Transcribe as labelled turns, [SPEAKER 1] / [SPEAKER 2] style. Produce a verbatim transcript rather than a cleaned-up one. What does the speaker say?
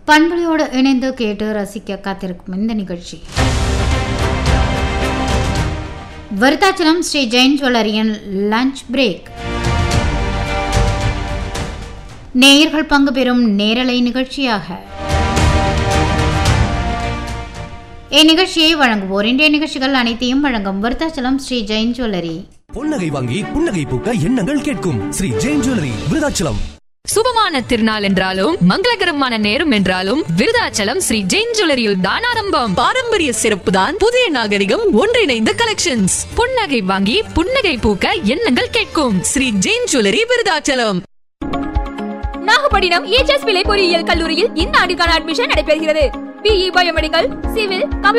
[SPEAKER 1] பண்பலையோடு இணைந்து கேட்டு ரசிக்க காத்திருக்கும் இந்த நிகழ்ச்சி விருத்தாச்சலம் ஸ்ரீ ஜெயின் ஜுவல்லரியின் லஞ்ச் பிரேக். நேயர்கள் பங்கு பெறும் நேரலை நிகழ்ச்சியாக இந்நிகழ்ச்சியை வழங்குவோர் இன்றைய நிகழ்ச்சிகள் அனைத்தையும் வழங்கும் விருத்தாச்சலம் ஸ்ரீ ஜெயின் ஜுவல்லரி.
[SPEAKER 2] பொன்னகை வாங்கி புன்னகை பூக்க எண்ணங்கள் கேட்கும் ஸ்ரீ ஜெயின் ஜுவல்லரி விருத்தாச்சலம்.
[SPEAKER 3] சுபமான திருநாள் என்றாலும் மங்களகரமான நேரம் என்றாலும் விருதாச்சலம் ஸ்ரீ ஜெயின் ஜுவல்லரியில் தான் ஆரம்பம். பாரம்பரிய சிறப்பு தான் புதிய நாகரிகம் ஒன்றிணைந்த கலெக்ஷன்ஸ். புன்னகை வாங்கி புன்னகை பூக்க எண்ணங்கள் கேட்கும் Sri Jain jewellery Virudhachalam.
[SPEAKER 4] Nagapattinam A H S பிள்ளை பொறியியல் கல்லூரியில் இந்த ஆண்டுக்கான அட்மிஷன் நடைபெறுகிறது. BE biomedical, civil,